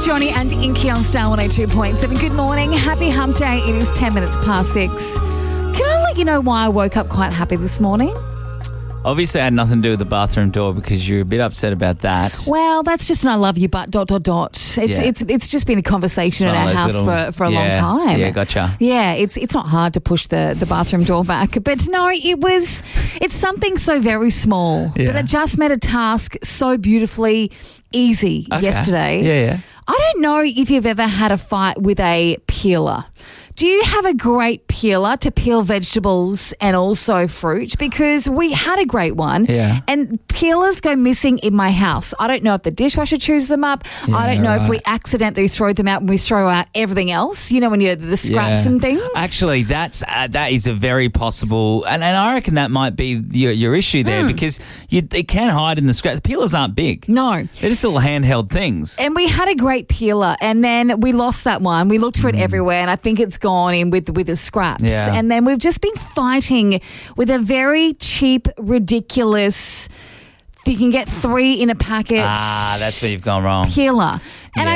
Johnny and Inky on Star 102.7. Good morning. Happy hump day. It is 10 minutes past 6. Can I let you know why I woke up quite happy this morning? Obviously, it had nothing to do with the bathroom door because you're a bit upset about that. Well, that's just an I love you, but ... It's just been a conversation in our house for a long time. Yeah, gotcha. Yeah, it's not hard to push the bathroom door back. But no, it's something so very small. Yeah. But it just made a task so beautifully easy yesterday. Yeah. I don't know if you've ever had a fight with a peeler. Do you have a great peeler to peel vegetables and also fruit? Because we had a great one. Yeah. And peelers go missing in my house. I don't know if the dishwasher chews them up. Yeah, I don't know if right. we accidentally throw them out when we throw out everything else. You know, when you're the scraps and things. Actually, that is a very possible, and I reckon that might be your issue there because it can hide in the scraps. Peelers aren't big. No. They're just little handheld things. And we had a great peeler and then we lost that one. We looked for it everywhere and I think it's gone in with the scraps. Yeah. And then we've just been fighting with a very cheap, ridiculous, you can get 3 in a packet. That's where you've gone wrong. Peeler. And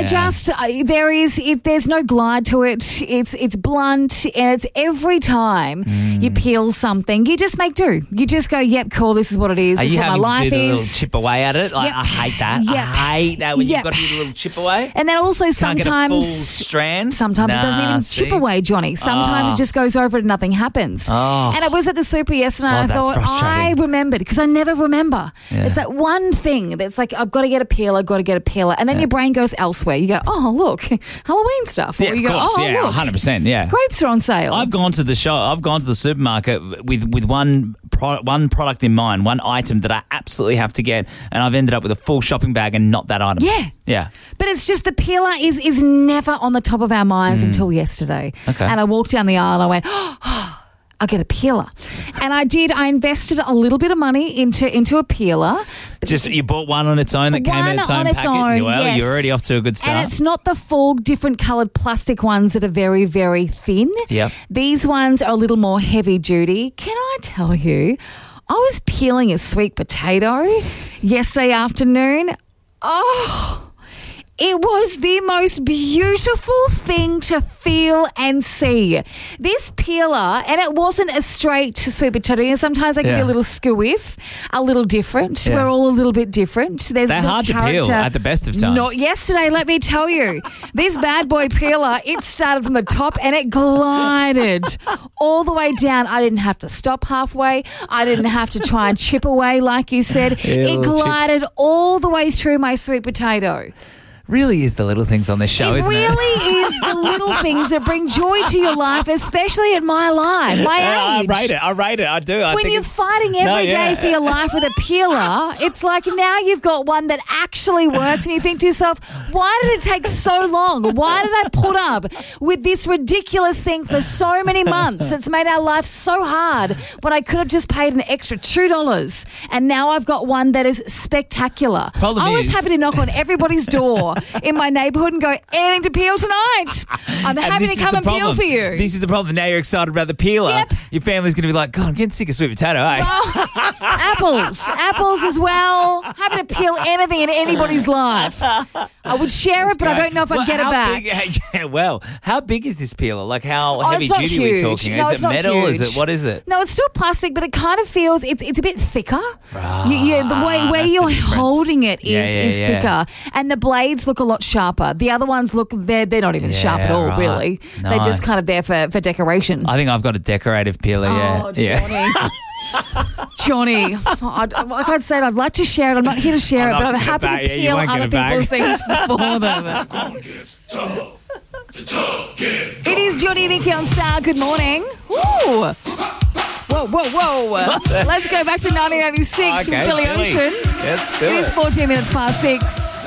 Yeah. there's no glide to it. It's blunt and it's every time you peel something, you just make do. You just go, yep, cool, this is what it is. Are This is you what my having to life do the little is. chip away at it? Like, Yep. I hate that. Yep. I hate that when Yep. you've got to do the little chip away. And then also Can't get a full sometimes strand. it doesn't even chip away, Johnny. Sometimes it just goes over and nothing happens. Oh. And I was at the super yesterday and I that's thought, I frustrating. remembered because I never remember. Yeah. It's that one thing that's like, I've got to get a peeler, And then your brain goes elsewhere. You go, oh, look, Halloween stuff. Yeah, or of you go, course. oh, Yeah, look, 100%. Yeah. grapes are on sale. I've gone to the supermarket with one product in mind, one item that I absolutely have to get, and I've ended up with a full shopping bag and not that item. Yeah. But it's just the peeler is never on the top of our minds until yesterday. Okay. And I walked down the aisle and I went, I'll get a peeler. And I did. I invested a little bit of money into a peeler. Just you bought one on its own that came in its own packet. Well, yes. you're already off to a good start. And it's not the full different coloured plastic ones that are very, very thin. Yep. These ones are a little more heavy duty. Can I tell you, I was peeling a sweet potato yesterday afternoon. Oh, it was the most beautiful thing to feel and see. This peeler, and it wasn't a straight sweet potato. You know, sometimes they can be a little squiff, a little different. Yeah. We're all a little bit different. They're hard to peel at the best of times. Not yesterday, let me tell you. This bad boy peeler, it started from the top and it glided all the way down. I didn't have to stop halfway. I didn't have to try and chip away like you said. Yeah, It little glided all the way through my sweet potato. Really is the little things on this show, isn't it? It really is the little things that bring joy to your life, especially at my age. I rate it. I do. When you're fighting every day for your life with a peeler, it's like now you've got one that actually works and you think to yourself, why did it take so long? Why did I put up with this ridiculous thing for so many months? It's made our life so hard when I could have just paid an extra $2 and now I've got one that is spectacular. I was happy to knock on everybody's door in my neighbourhood and go, anything to peel tonight? I'm happy to come and peel for you. This is the problem. Now you're excited about the peeler. Yep. Your family's going to be like, God, I'm getting sick of sweet potato, eh? Apples as well. Happy to peel anything in anybody's life. I would share it, but I don't know if I'd get it back. How big is this peeler? Like how heavy it's not duty are we huge. talking? No, Is it's it not metal? huge. What is it? No, it's still plastic, but it kind of feels it's a bit thicker. Right. The way That's you're the difference. holding it is Yeah. thicker, and the blades look a lot sharper. The other ones look they're not even sharp at all. right. Really, they're just Nice. kind of there for decoration. I think I've got a decorative peeler, Oh, Johnny. Johnny, like I said, I'd like to share it. I'm not here to share it, but I'm happy to peel other people's things for them. It is Johnny and Inky on Star. Good morning. Woo. Whoa. Let's go back to 1996 with Billy Ocean. Let's do It is 14 minutes past 6.